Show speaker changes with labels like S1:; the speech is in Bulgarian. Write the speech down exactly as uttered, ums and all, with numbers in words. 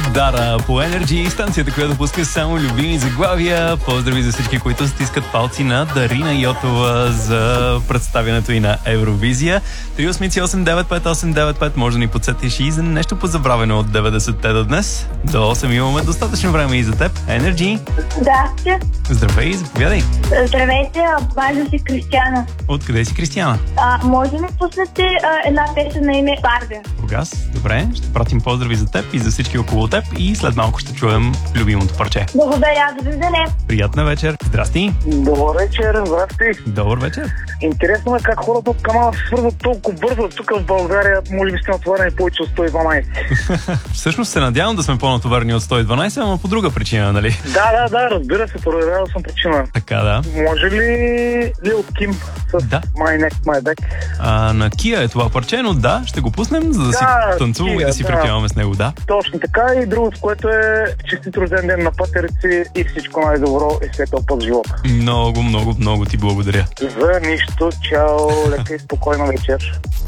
S1: Дара по Energy, станцията, която пуска само любими заглавия. Поздрави за всички, които стискат палци на Дарина Йотова за представянето и на Евровизия. три осем осем девет пет осем девет пет може да ни подсетиш и за нещо позабравено от деветдесетте до днес. До осем имаме достатъчно време и за теб. Energy.
S2: Да.
S1: Здравей, заповядай.
S2: Здравейте, обаждам се Кристияна.
S1: Откъде си, Кристияна?
S2: А, може да ми пуснете а, една песен на име Барби?
S1: Бургас. Добре, ще пратим поздрави за теб и за всички около теб и след малко ще чуем любимото парче.
S2: Благодаря, довиждане.
S1: Приятна вечер. Здрасти.
S3: Добър вечер, здрасти.
S1: Добър вечер.
S3: Интересно е как хората от Камала се свързват толкова бързо. Тук в България може би сте натоварени повече от сто и дванайсет.
S1: Всъщност се надявам да сме по-натоварени от сто и дванайсет, ама по друга причина, нали?
S3: Да, да, да, разбира се, проверявал съм причина.
S1: Така, да.
S3: Може ли Лил Ким с
S1: да.
S3: My Neck, My Back?
S1: А, на Кия е това парче, но да, ще го пуснем, за да, да си танцуваме и да си да. припяваме с него, да.
S3: Точно така и другото, което е честит рожден ден на патерици и всичко най-добро и светъл път в живота.
S1: Много, много, много ти благодаря.
S3: За нищо, чао, лека и спокойна вечер.